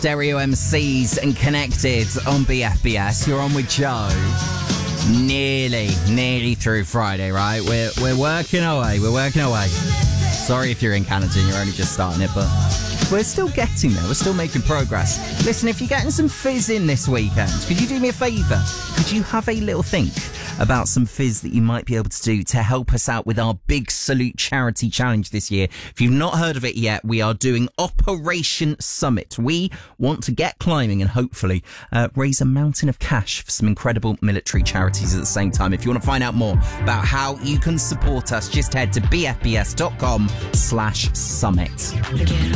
Stereo MCs and Connected on BFBS. You're on with Joe. Nearly through Friday, right? We're working our way. Sorry if you're in Canada and you're only just starting it, but we're still getting there. We're still making progress. Listen, if you're getting some fizz in this weekend, could you do me a favour? Could you have a little think about some fizz that you might be able to do to help us out with our Big Salute charity challenge this year? If you've not heard of it yet, we are doing Operation Summit. We want to get climbing and hopefully raise a mountain of cash for some incredible military charities at the same time. If you want to find out more about how you can support us, just head to bfbs.com/summit.